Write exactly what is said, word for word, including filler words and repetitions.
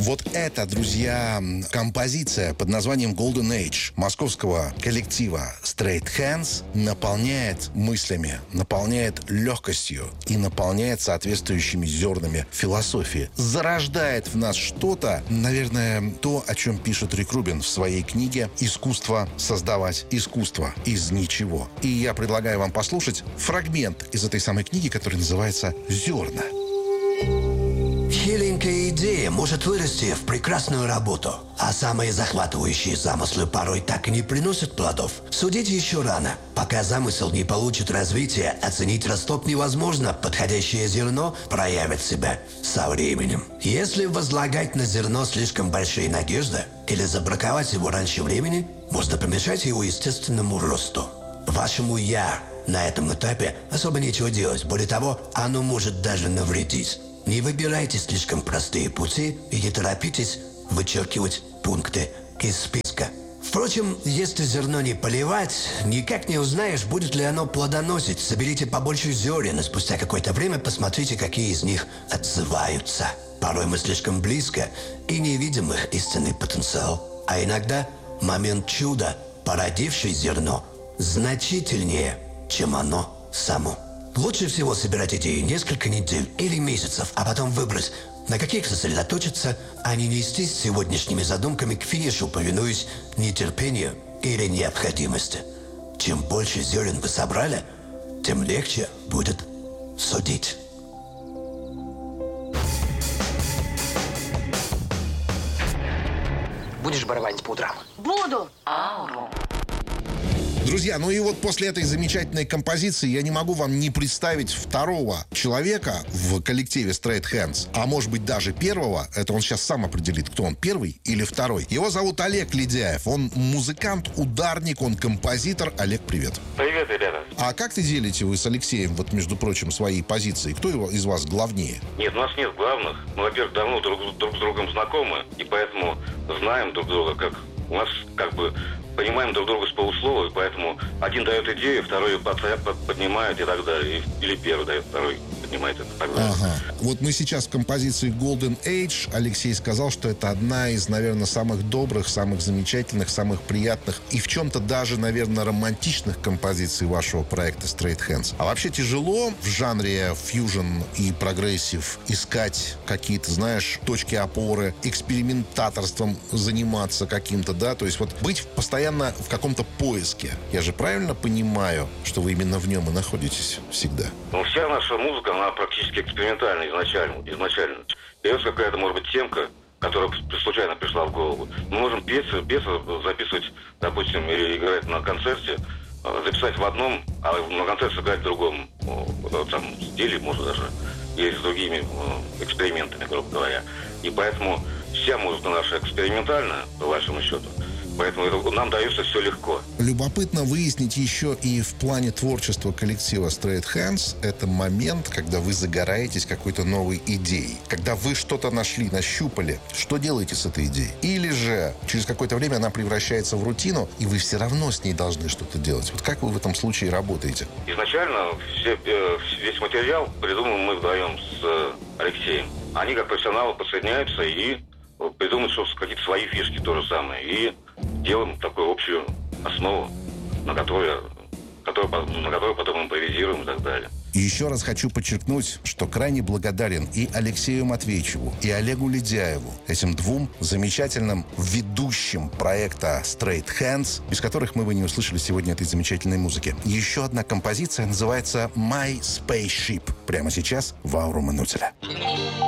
Вот это, друзья, композиция под названием Golden Age московского коллектива Straight Hands наполняет мыслями, наполняет легкостью и наполняет соответствующими зернами философии. Зарождает в нас что-то, наверное, то, о чем пишет Рик Рубин в своей книге «Искусство создавать искусство из ничего». И я предлагаю вам послушать фрагмент из этой самой книги, который называется «Зерна». Хиленькая идея может вырасти в прекрасную работу, а самые захватывающие замыслы порой так и не приносят плодов. Судить еще рано. Пока замысел не получит развития, оценить росток невозможно. Подходящее зерно проявит себя со временем. Если возлагать на зерно слишком большие надежды или забраковать его раньше времени, можно помешать его естественному росту. Вашему «я» на этом этапе особо нечего делать. Более того, оно может даже навредить. Не выбирайте слишком простые пути и не торопитесь вычеркивать пункты из списка. Впрочем, если зерно не поливать, никак не узнаешь, будет ли оно плодоносить. Соберите побольше зерен, и спустя какое-то время посмотрите, какие из них отзываются. Порой мы слишком близко и не видим их истинный потенциал. А иногда момент чуда, породивший зерно, значительнее, чем оно само. Лучше всего собирать идеи несколько недель или месяцев, а потом выбрать, на каких сосредоточиться, а не нестись сегодняшними задумками к финишу, повинуясь нетерпению или необходимости. Чем больше зерен вы собрали, тем легче будет судить. Будешь барабанить по утрам? Буду. Ауру. Друзья, ну и вот после этой замечательной композиции я не могу вам не представить второго человека в коллективе Straight Hands, а может быть даже первого. Это он сейчас сам определит, кто он, первый или второй. Его зовут Олег Ледяев. Он музыкант, ударник, он композитор. Олег, привет. Привет, ребята. А как ты делите вы с Алексеем, вот между прочим, свои позиции? Кто его, из вас главнее? Нет, у нас нет главных. Мы, во-первых, давно друг, друг с другом знакомы, и поэтому знаем друг друга как... У нас как бы понимаем друг друга с полуслова, и поэтому один дает идею, второй ее поднимает и так далее. Или первый дает, второй поднимает и так далее. Ага. Вот мы сейчас в композиции Golden Age. Алексей сказал, что это одна из, наверное, самых добрых, самых замечательных, самых приятных и в чем-то даже, наверное, романтичных композиций вашего проекта Straight Hands. А вообще тяжело в жанре фьюжн и прогрессив искать какие-то, знаешь, точки опоры, экспериментаторством заниматься каким-то, да? То есть вот быть постоянно в каком-то поиске. Я же правильно понимаю, что вы именно в нем и находитесь всегда? Ну, вся наша музыка, она практически экспериментальная изначально. изначально. Берется какая-то, может быть, темка, которая случайно пришла в голову. Мы можем петь, петь, записывать, допустим, или играть на концерте, записать в одном, а на концерте сыграть в другом там, стиле, может даже, или с другими экспериментами, грубо говоря. И поэтому вся музыка наша экспериментальная, по вашему счету. Поэтому это, нам дается все легко. Любопытно выяснить еще и в плане творчества коллектива Straight Hands это момент, когда вы загораетесь какой-то новой идеей. Когда вы что-то нашли, нащупали, что делаете с этой идеей? Или же через какое-то время она превращается в рутину, и вы все равно с ней должны что-то делать. Вот как вы в этом случае работаете? Изначально все, весь материал придумал мы вдвоем с Алексеем. Они как профессионалы подсоединяются и придумают что какие-то свои фишки то же самое. И делаем такую общую основу, на которую, которую, на которую потом импровизируем и так далее. И еще раз хочу подчеркнуть, что крайне благодарен и Алексею Матвейчеву, и Олегу Ледяеву, этим двум замечательным ведущим проекта Straight Hands, без которых мы бы не услышали сегодня этой замечательной музыки. Еще одна композиция называется «My Spaceship». Прямо сейчас в Ауру Манутеля.